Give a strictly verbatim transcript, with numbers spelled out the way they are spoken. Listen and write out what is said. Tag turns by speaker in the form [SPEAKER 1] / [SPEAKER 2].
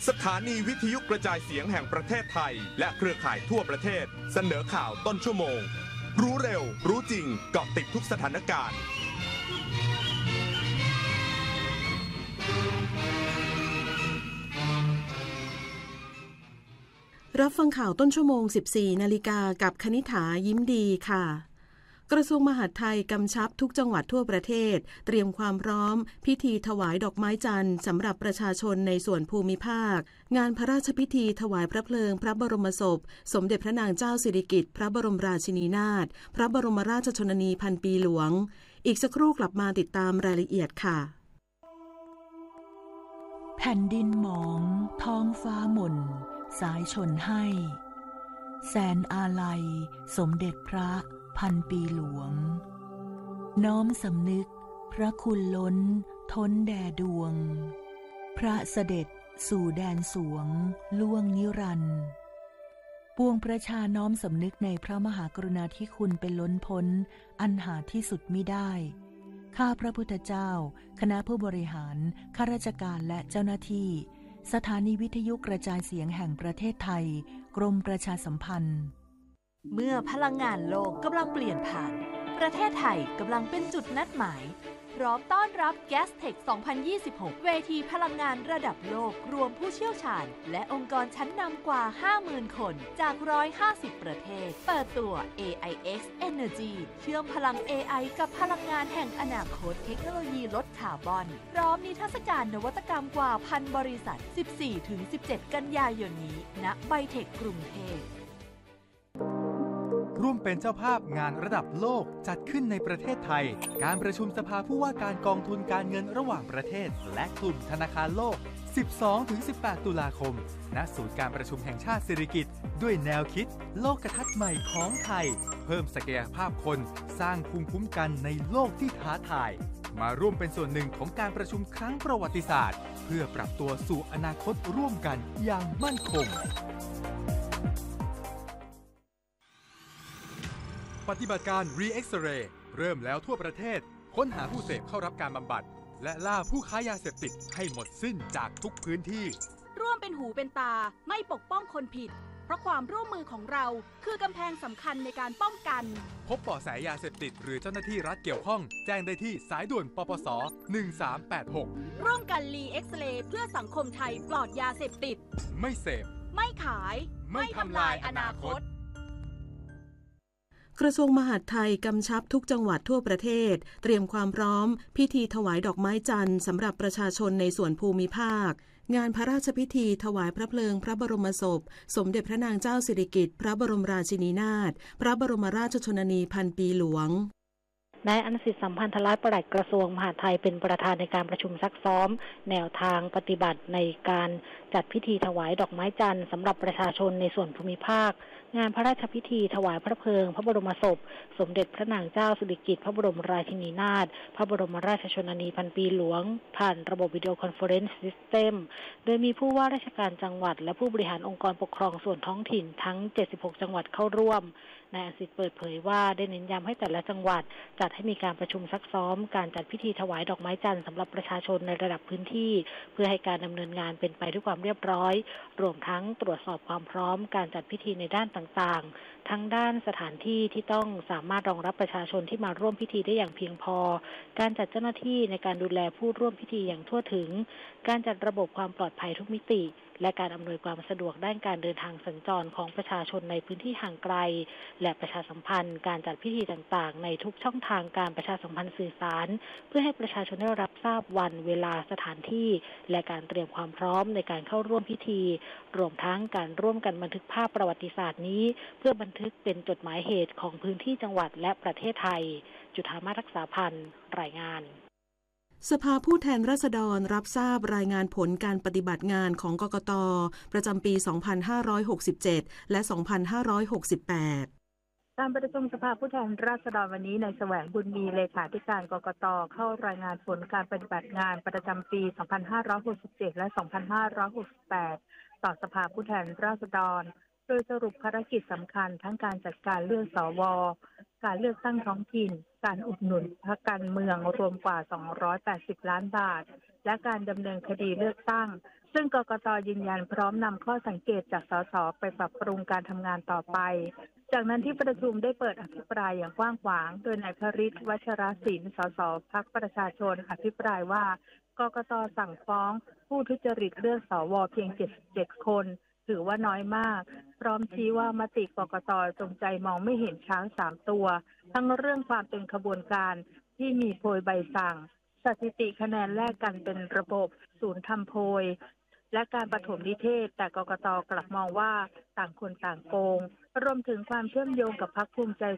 [SPEAKER 1] สถานีวิทยุกระจายเสียงแห่งประเทศไทยและเครือข่ายทั่วประเทศเสนอข่าวต้นชั่วโมงรู้เร็วรู้จริงเกาะติดทุกสถานการณ์
[SPEAKER 2] รับฟังข่าวต้นชั่วโมง สิบสี่นาฬิกากับคณิษฐายิ้มดีค่ะกระทรวงมหาดไทยกำชับทุกจังหวัดทั่วประเทศเตรียมความพร้อมพิธีถวายดอกไม้จันทร์สำหรับประชาชนในส่วนภูมิภาคงานพระราชพิธีถวายพระเพลิงพระบรมศพสมเด็จพระนางเจ้าสิริกิติ์พระบรมราชินีนาถพระบรมราชชนนีพันปีหลวงอีกสักครู่กลับมาติดตามรายละเอียดค่ะ
[SPEAKER 3] แผ่นดินหมองท้องฟ้าหม่นสายชนให้แสนอาลัยสมเด็จพระพันปีหลวงน้อมสำนึกพระคุณล้นท้นแด่ดวงพระเสด็จสู่แดนสวงล่วงนิรันดร์ปวงประชาน้อมสำนึกในพระมหากรุณาธิคุณเป็นล้นพ้นอันหาที่สุดมิได้ข้าพระพุทธเจ้าคณะผู้บริหารข้าราชการและเจ้าหน้าที่สถานีวิทยุกระจายเสียงแห่งประเทศไทยกรมประชาสัมพันธ์
[SPEAKER 4] เมื่อพลังงานโลกกำลังเปลี่ยนผ่านประเทศไทยกำลังเป็นจุดนัดหมายพร้อมต้อนรับ Gastech สองพันยี่สิบหก เวทีพลังงานระดับโลกรวมผู้เชี่ยวชาญและองค์กรชั้นนำกว่า ห้าหมื่น คนจากหนึ่งร้อยห้าสิบประเทศเปิดตัว เอ ไอ เอ็กซ์ Energy เชื่อมพลัง เอ ไอ กับพลังงานแห่งอนาคตเทคโนโลยีลดคาร์บอนพร้อมนิทรรศการนวัตกรรมกว่าพันบริษัท สิบสี่ถึงสิบเจ็ด กันยายนนี้ณไบเทคกรุงเทพ
[SPEAKER 5] ร่วมเป็นเจ้าภาพงานระดับโลกจัดขึ้นในประเทศไทยการประชุมสภาผู้ว่าการกองทุนการเงินระหว่างประเทศและกลุ่มธนาคารโลก สิบสองถึงสิบแปด ตุลาคมณศูนย์การประชุมแห่งชาติสิริกิติ์ด้วยแนวคิดโลกทัศน์ใหม่ของไทยเพิ่มศักยภาพคนสร้างภูมิคุ้มกันในโลกที่ท้าทายมาร่วมเป็นส่วนหนึ่งของการประชุมครั้งประวัติศาสตร์เพื่อปรับตัวสู่อนาคตร่วมกันอย่างมั่นคงปฏิบัติการ Re-X-Ray เริ่มแล้วทั่วประเทศค้นหาผู้เสพเข้ารับการบำบัดและล่าผู้ค้ายาเสพติดให้หมดสิ้นจากทุกพื้นที่
[SPEAKER 6] ร่วมเป็นหูเป็นตาไม่ปกป้องคนผิดเพราะความร่วมมือของเราคือกำแพงสำคัญในการป้องกัน
[SPEAKER 5] พบเบาะแสยาเสพติดหรือเจ้าหน้าที่รัฐเกี่ยวข้องแจ้งได้ที่สายด่วนปปสหนึ่งสามแปดหก
[SPEAKER 6] ร่วมกัน Re-X-Ray เพื่อสังคมไทยปลอดยาเสพติด
[SPEAKER 5] ไม่เสพ
[SPEAKER 6] ไม่ขายไม่ทำลายอนาคต
[SPEAKER 2] กระทรวงมหาดไทยกำชับทุกจังหวัดทั่วประเทศเตรียมความพร้อมพิธีถวายดอกไม้จันทร์สำหรับประชาชนในส่วนภูมิภาคงานพระราชพิธีถวายพระเพลิงพระบรมศพสมเด็จพระนางเจ้าสิริกิติ์พระบรมราชินีนาถพระบรมราชชนนีพันปีหลวง
[SPEAKER 7] นายอนุสิทธิ์สัมพันธรัตน์ปลัดกระทรวงมหาดไทยเป็นประธานในการประชุมซักซ้อมแนวทางปฏิบัติในการจัดพิธีถวายดอกไม้จันทร์สำหรับประชาชนในส่วนภูมิภาคงานพระราชพิธีถวายพระเพลิงพระบรมศพสมเด็จพระนางเจ้าสิริกิติ์พระบรมราชินีนาถพระบรมราชชนนีพันปีหลวงผ่านระบบวิดีโอคอนเฟอเรนซ์ซิสเต็มโดยมีผู้ว่าราชการจังหวัดและผู้บริหารองค์กรปกครองส่วนท้องถิ่นทั้งเจ็ดสิบหกจังหวัดเข้าร่วมนายอสิทธิ์เปิดเผยว่าได้เน้นย้ำให้แต่ละจังหวัดจัดให้มีการประชุมซักซ้อมการจัดพิธีถวายดอกไม้จันทร์สำหรับประชาชนในระดับพื้นที่เพื่อให้การดำเนินงานเป็นไปด้วยความเรียบร้อยรวมทั้งตรวจสอบความพร้อมการจัดพิธีในด้านต่างๆทั้งด้านสถานที่ที่ต้องสามารถรองรับประชาชนที่มาร่วมพิธีได้อย่างเพียงพอการจัดเจ้าหน้าที่ในการดูแลผู้ร่วมพิธีอย่างทั่วถึงการจัดระบบความปลอดภัยทุกมิติและการอำนวยความสะดวกด้านการเดินทางสัญจรของประชาชนในพื้นที่ห่างไกลและประชาสัมพันธ์การจัดพิธีต่างๆในทุกช่องทางการประชาสัมพันธ์สื่อสารเพื่อให้ประชาชนได้รับทราบวันเวลาสถานที่และการเตรียมความพร้อมในการเข้าร่วมพิธีรวมทั้งการร่วมกันบันทึกภาพประวัติศาสตร์นี้เพื่อบันทึกเป็นจดหมายเหตุของพื้นที่จังหวัดและประเทศไทยจุฑามาศรักษาพันธ์รายงาน
[SPEAKER 2] สภาผู้แทนราษฎรรับทราบรายงานผลการปฏิบัติงานของกกต.ประจำปี สองพันห้าร้อยหกสิบเจ็ด และ สองพันห้าร้อยหกสิบแปด
[SPEAKER 8] การประชุมสภาผู้แทนราษฎรวันนี้นายแสวงบุญมีเลขาธิการกกต.เข้ารายงานผลการปฏิบัติงานประจำปี สองพันห้าร้อยหกสิบเจ็ด และ สองพันห้าร้อยหกสิบแปด ต่อสภาผู้แทนราษฎรโดยสรุปภารกิจสำคัญทั้งการจัดการเลือกสวการเลือกตั้งท้องถิ่นการอุดหนุนพรรคการเมืองรวมกว่าสองร้อยแปดสิบล้านบาทและการดำเนินคดีเลือกตั้งซึ่งกกต.ยืนยันพร้อมนำข้อสังเกตจากสสไปปรับปรุงการทำงานต่อไปจากนั้นที่ประชุมได้เปิดอภิปรายอย่างกว้างขวางโดยนายพฤทธิ์วัชรศิลป์สสพรรคประชาชนอภิปรายว่ากกต.สั่งฟ้องผู้ทุจริตเลือกสวเพียงเจ็ดสิบเจ็ดคนถือว่าน้อยมากพร้อมชี้ว่ามติกกต.จงใจมองไม่เห็นช้างสามตัวทั้งเรื่องความเป็นขบวนการที่มีโพยใบสั่งสถิติคะแนนแลกกันเป็นระบบศูนย์ทำโพยและการปฐมนิเทศแต่กกต.กลับมองว่าต่างคนต่างโกงรวมถึงความเชื่อมโยงกับพรรคภูมิใจ